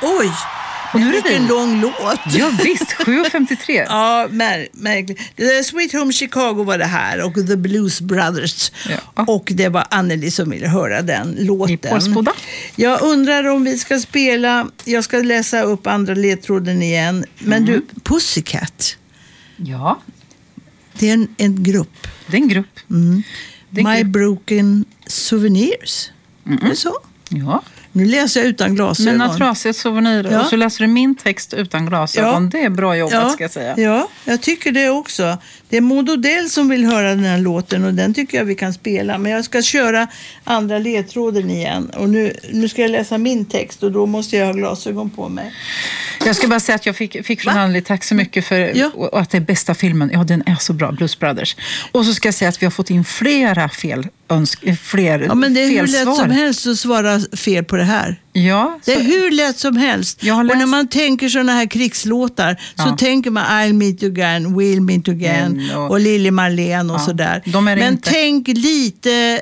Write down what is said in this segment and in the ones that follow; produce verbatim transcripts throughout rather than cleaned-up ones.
Oj! Och nu är det en lång låt. Ja visst, sju femtiotre. Ja, mär, märkligt. Sweet Home Chicago var det här och The Blues Brothers. Ja. Och det var Anneli som ville höra den låten. Jag undrar om vi ska spela, jag ska läsa upp andra ledtråden igen. Men mm. du, Pussycat. Ja. Det är en, en grupp. Det är en grupp. Mm. Det är My grupp. Broken Souvenirs. Mm. Är det så? Ja. Nu läser jag utan glasögon. Mina trasiga souvenirer. Ja. Och så läser du min text utan glasögon. Ja. Det är bra jobbat ja. ska jag säga. Ja, jag tycker det också. Det är Maud Odell som vill höra den här låten och den tycker jag vi kan spela. Men jag ska köra andra ledtråden igen. Och nu, nu ska jag läsa min text och då måste jag ha glasögon på mig. Jag ska bara säga att jag fick, fick från Anneli, tack så mycket för ja. och att det är bästa filmen. Ja, den är så bra, Blues Brothers. Och så ska jag säga att vi har fått in flera fel, önsk, fler ja, men det är hur felsvar. lätt som helst att svara fel på det här. Ja. Det är så, hur lätt som helst. Och när man tänker sådana här krigslåtar ja. så tänker man I'll meet you again, We'll meet you again mm, och, och Lili Marlene och ja, sådär. Men inte. Tänk lite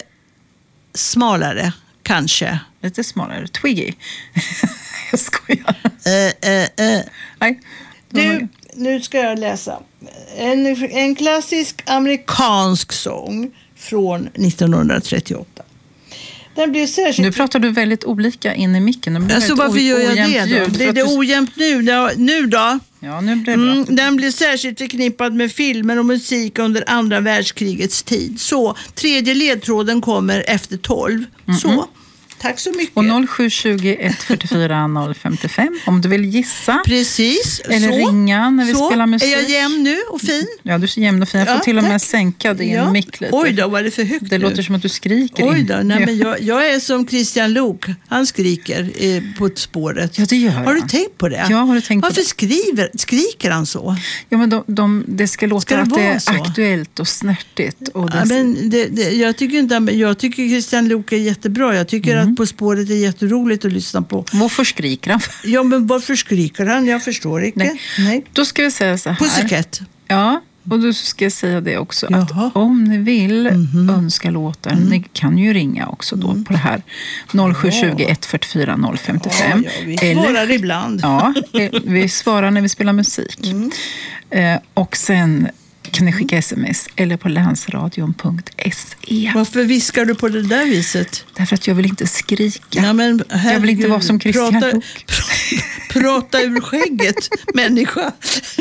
smalare, kanske. Lite smalare, Twiggy. Jag skojar. Uh, uh, uh. Nej. Du, nu ska jag läsa. En, en klassisk amerikansk sång från nittonhundratrettioåtta. Den blir särskilt... Nu pratar du väldigt olika in i micken. Alltså varför gör jag det då? Ljud, blir det du... ojämnt nu? Ja, nu då? Ja, nu blir det bra. Mm, den blir särskilt förknippad med filmer och musik under andra världskrigets tid. Så, tredje ledtråden kommer efter tolv. Mm-hmm. Så, tack så mycket. Och noll sju tjugo ett fyrtiofyra noll femtiofem om du vill gissa. Precis. Eller så, ringa när vi så. spelar musik. Är jag jämn nu och fin? Ja, du är så jämn och fin. Jag får ja, till och med tack. sänka din ja. mick lite. Oj då, var det för högt Det nu? låter som att du skriker. Oj då, nej, men jag, jag är som Christian Lok. Han skriker eh, på spåret. Ja, det gör Har jag. du tänkt på det? Ja, har du tänkt Varför på det? Skriver, skriker han så? Ja, men de, de, det ska låta ska det att det är så? aktuellt och snärtigt. Och det... ja, men det, det, jag, tycker inte, jag tycker Christian Lok är jättebra. Jag tycker mm. att På spåret är jätteroligt att lyssna på. Varför skriker han? Ja, men varför skriker han? Jag förstår inte. Nej. Nej. Då ska vi säga så här. Pussycat. Ja, och då ska jag säga det också. Jaha. Att om ni vill mm-hmm. önska låten, mm. ni kan ju ringa också då mm. på det här. noll sju tjugo ett fyrtiofyra noll femtiofem. Ja, ja, vi svarar Eller, ibland. Ja, vi svarar när vi spelar musik. Mm. Eh, och sen kan ni skicka sms eller på länsradion punkt se. Varför viskar du på det där viset? Därför att jag vill inte skrika. Ja, men, herregud, jag vill inte vara som Christian prata, Lok. Prata ur skägget, människa.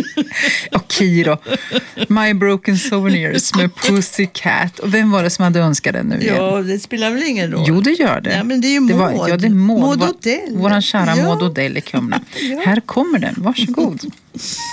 Och Kiro. My Broken Souvenirs med Pussycat. Och vem var det som hade önskat den nu igen? Ja, det spelar väl ingen roll. Jo, det gör det. Ja, men det är ju Maud. Det var, ja, det är Maud. Maud Odell. Vår kära ja. Maud Odell i Kumla. Ja. Här kommer den. Varsågod.